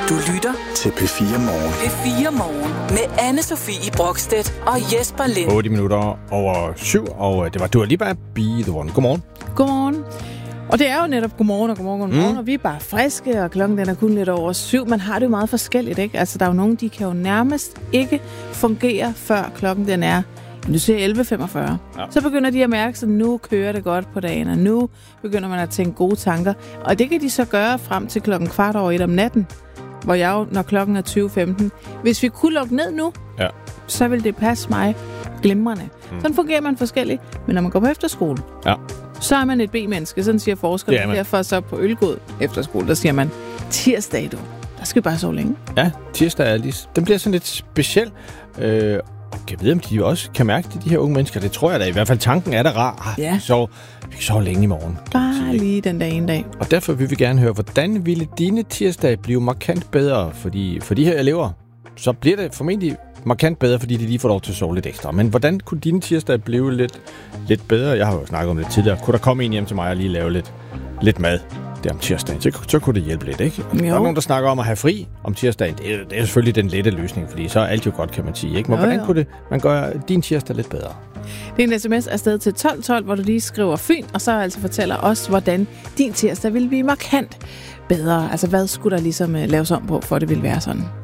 Du lytter til P4 Morgen. P4 Morgen med Anne-Sophie Brokstedt og Jesper Lind. 8 minutter over 7, og det var Dua Lipa, Be The One. Godmorgen. Godmorgen. Og det er jo netop godmorgen, og vi er bare friske, og klokken den er kun lidt over 7. Man har det jo meget forskelligt, ikke? Altså, der er jo nogen, de kan jo nærmest ikke fungere, før klokken den er, du siger 11.45. Ja. Så begynder de at mærke, at nu kører det godt på dagen, og nu begynder man at tænke gode tanker. Og det kan de så gøre frem til klokken 1:15 om natten, hvor jeg jo, når klokken er 20.15. Hvis vi kunne lukke ned nu, så vil det passe mig glimrende. Sådan fungerer man forskelligt. Men når man går på efterskole, så er man et B-menneske, sådan siger forskerne. Derfor så på Ølgod efterskole, der siger man, tirsdag, der skal vi bare sove længe. Ja, tirsdag er lige, den bliver sådan lidt speciel. Og kan vide, om de også kan mærke det, de her unge mennesker. Det tror jeg da. I hvert fald tanken er da rar. Ja. Vi kan sove længe i morgen. Bare lige den dag en dag. Og derfor vil vi gerne høre, hvordan ville dine tirsdag blive markant bedre? Fordi for de her elever, så bliver det formentlig markant bedre, fordi de lige får lov til at sove lidt ekstra. Men hvordan kunne dine tirsdag blive lidt bedre? Jeg har jo snakket om det tidligere. Kunne der komme en hjem til mig og lige lave lidt mad der om tirsdagen? Så kunne det hjælpe lidt, ikke? Der er nogen, der snakker om at have fri om tirsdagen. Det er selvfølgelig den lette løsning, fordi så er alt jo godt, kan man sige, ikke? Men hvordan kunne man gøre din tirsdag lidt bedre? Det er en sms afsted til 1212, hvor du lige skriver Fyn, og så altså fortæller os, hvordan din tirsdag vil blive markant bedre. Altså, hvad skulle der ligesom laves om på, for det vil være sådan?